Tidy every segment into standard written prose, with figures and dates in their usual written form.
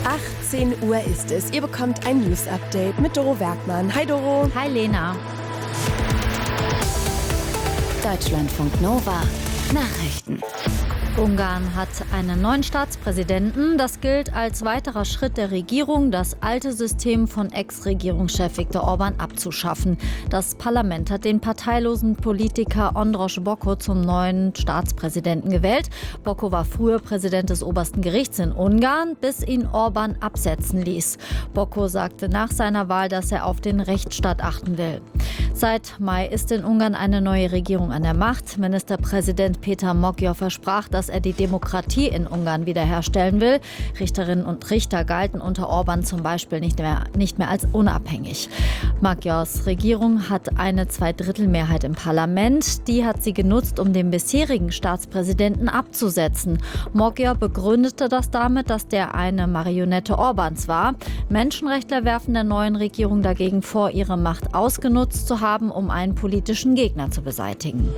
18 Uhr ist es. Ihr bekommt ein News-Update mit Doro Werkmann. Hi Doro. Hi Lena. Deutschlandfunk Nova. Nachrichten. Ungarn hat einen neuen Staatspräsidenten. Das gilt als weiterer Schritt der Regierung, das alte System von Ex-Regierungschef Viktor Orbán abzuschaffen. Das Parlament hat den parteilosen Politiker András Bokko zum neuen Staatspräsidenten gewählt. Bokko war früher Präsident des obersten Gerichts in Ungarn, bis ihn Orbán absetzen ließ. Bokko sagte nach seiner Wahl, dass er auf den Rechtsstaat achten will. Seit Mai ist in Ungarn eine neue Regierung an der Macht. Ministerpräsident Péter Magyar versprach, dass er die Demokratie in Ungarn wiederherstellen will. Richterinnen und Richter galten unter Orbán zum Beispiel nicht mehr als unabhängig. Magyars Regierung hat eine Zweidrittelmehrheit im Parlament. Die hat sie genutzt, um den bisherigen Staatspräsidenten abzusetzen. Magyar begründete das damit, dass der eine Marionette Orbáns war. Menschenrechtler werfen der neuen Regierung dagegen vor, ihre Macht ausgenutzt zu haben, um einen politischen Gegner zu beseitigen.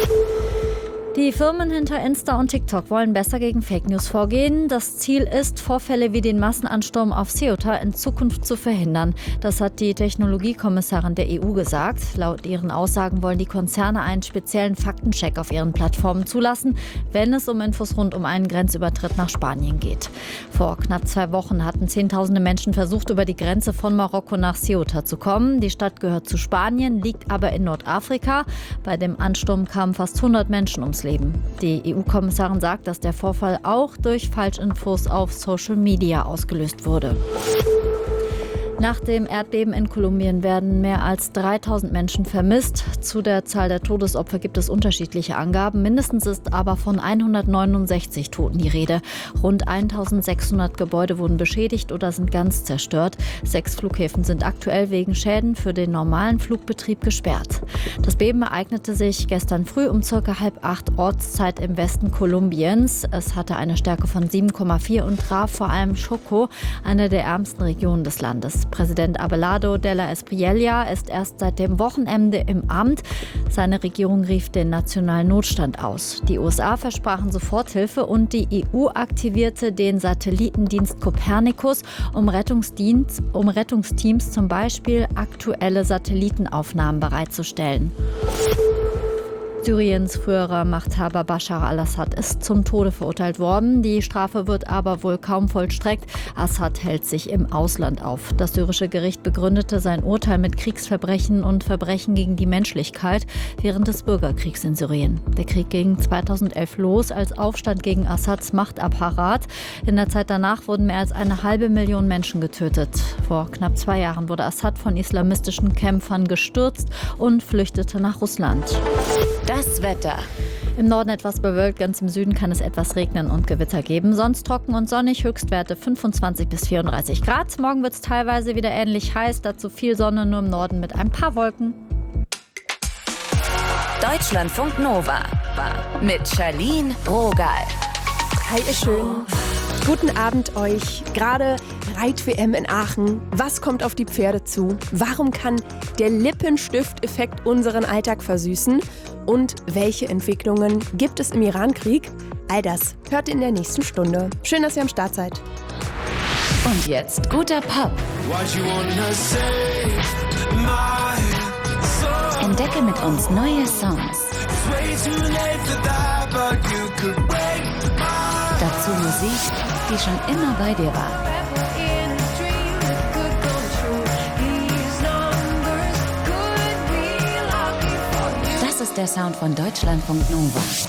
Die Firmen hinter Insta und TikTok wollen besser gegen Fake News vorgehen. Das Ziel ist, Vorfälle wie den Massenansturm auf Ceuta in Zukunft zu verhindern. Das hat die Technologiekommissarin der EU gesagt. Laut ihren Aussagen wollen die Konzerne einen speziellen Faktencheck auf ihren Plattformen zulassen, wenn es um Infos rund um einen Grenzübertritt nach Spanien geht. Vor knapp 2 Wochen hatten Zehntausende Menschen versucht, über die Grenze von Marokko nach Ceuta zu kommen. Die Stadt gehört zu Spanien, liegt aber in Nordafrika. Bei dem Ansturm kamen fast 100 Menschen ums Leben. Die EU-Kommissarin sagt, dass der Vorfall auch durch Falschinfos auf Social Media ausgelöst wurde. Nach dem Erdbeben in Kolumbien werden mehr als 3000 Menschen vermisst. Zu der Zahl der Todesopfer gibt es unterschiedliche Angaben. Mindestens ist aber von 169 Toten die Rede. Rund 1600 Gebäude wurden beschädigt oder sind ganz zerstört. 6 Flughäfen sind aktuell wegen Schäden für den normalen Flugbetrieb gesperrt. Das Beben ereignete sich gestern früh um ca. 7:30 Ortszeit im Westen Kolumbiens. Es hatte eine Stärke von 7,4 und traf vor allem Chocó, eine der ärmsten Regionen des Landes. Präsident Abelardo de la Espriella ist erst seit dem Wochenende im Amt. Seine Regierung rief den nationalen Notstand aus. Die USA versprachen Soforthilfe und die EU aktivierte den Satellitendienst Copernicus, um Rettungsteams zum Beispiel aktuelle Satellitenaufnahmen bereitzustellen. Syriens früherer Machthaber Bashar al-Assad ist zum Tode verurteilt worden. Die Strafe wird aber wohl kaum vollstreckt. Assad hält sich im Ausland auf. Das syrische Gericht begründete sein Urteil mit Kriegsverbrechen und Verbrechen gegen die Menschlichkeit während des Bürgerkriegs in Syrien. Der Krieg ging 2011 los als Aufstand gegen Assads Machtapparat. In der Zeit danach wurden mehr als 500.000 Menschen getötet. Vor knapp 2 Jahren wurde Assad von islamistischen Kämpfern gestürzt und flüchtete nach Russland. Das Wetter. Im Norden etwas bewölkt, ganz im Süden kann es etwas regnen und Gewitter geben. Sonst trocken und sonnig, Höchstwerte 25 bis 34 Grad. Morgen wird es teilweise wieder ähnlich heiß, dazu viel Sonne, nur im Norden mit ein paar Wolken. Deutschlandfunk Nova mit Charlene Rogal. Hi ihr Schönen. Guten Abend euch. Gerade Reit-WM in Aachen. Was kommt auf die Pferde zu? Warum kann der Lippenstift-Effekt unseren Alltag versüßen? Und welche Entwicklungen gibt es im Iran-Krieg? All das hört ihr in der nächsten Stunde. Schön, dass ihr am Start seid. Und jetzt guter Pop. Entdecke mit uns neue Songs. Dazu Musik, die schon immer bei dir war. Das ist der Sound von Deutschlandfunk Nova.